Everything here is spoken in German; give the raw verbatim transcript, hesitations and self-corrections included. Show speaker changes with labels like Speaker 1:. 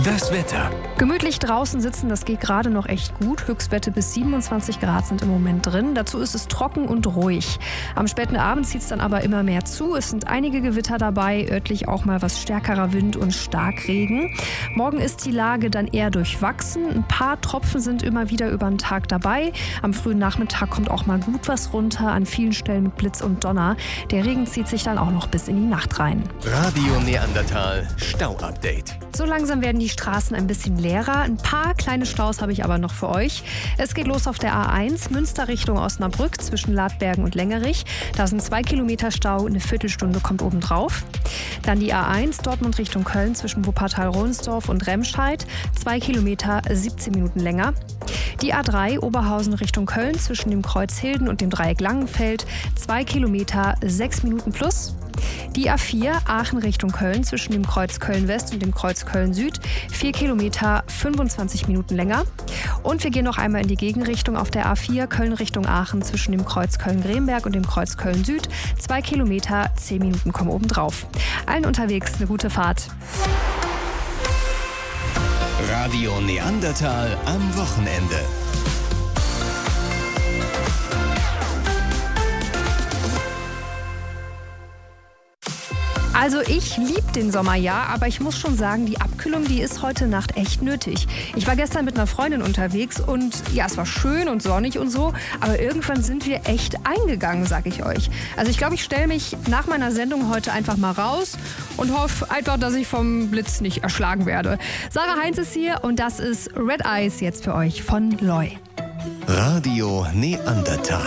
Speaker 1: Das Wetter.
Speaker 2: Gemütlich draußen sitzen, das geht gerade noch echt gut. Höchstwerte bis siebenundzwanzig Grad sind im Moment drin. Dazu ist es trocken und ruhig. Am späten Abend zieht es dann aber immer mehr zu. Es sind einige Gewitter dabei, örtlich auch mal was stärkerer Wind und Starkregen. Morgen ist die Lage dann eher durchwachsen. Ein paar Tropfen sind immer wieder über den Tag dabei. Am frühen Nachmittag kommt auch mal gut was runter, an vielen Stellen mit Blitz und Donner. Der Regen zieht sich dann auch noch bis in die Nacht rein.
Speaker 1: Radio Neandertal Stau-Update.
Speaker 2: So langsam werden die Straßen ein bisschen leerer. Ein paar kleine Staus habe ich aber noch für euch. Es geht los auf der A eins, Münster Richtung Osnabrück zwischen Ladbergen und Längerich. Da sind zwei Kilometer Stau, eine Viertelstunde kommt obendrauf. Dann die A eins, Dortmund Richtung Köln zwischen Wuppertal-Rohnsdorf und Remscheid. Zwei Kilometer, siebzehn Minuten länger. Die A drei, Oberhausen Richtung Köln zwischen dem Kreuz Hilden und dem Dreieck Langenfeld. Zwei Kilometer, sechs Minuten plus. Die A vier, Aachen Richtung Köln zwischen dem Kreuz Köln-West und dem Kreuz Köln-Süd, vier Kilometer, fünfundzwanzig Minuten länger. Und wir gehen noch einmal in die Gegenrichtung auf der A vier, Köln Richtung Aachen zwischen dem Kreuz Köln-Gremberg und dem Kreuz Köln-Süd, zwei Kilometer, zehn Minuten kommen obendrauf. Allen unterwegs eine gute Fahrt.
Speaker 1: Radio Neandertal am Wochenende.
Speaker 2: Also ich liebe den Sommer ja, aber ich muss schon sagen, die Abkühlung, die ist heute Nacht echt nötig. Ich war gestern mit einer Freundin unterwegs und ja, es war schön und sonnig und so, aber irgendwann sind wir echt eingegangen, sag ich euch. Also ich glaube, ich stelle mich nach meiner Sendung heute einfach mal raus und hoffe einfach, dass ich vom Blitz nicht erschlagen werde. Sarah Heinz ist hier und das ist Red Eyes jetzt für euch von Loy.
Speaker 1: Radio Neandertal.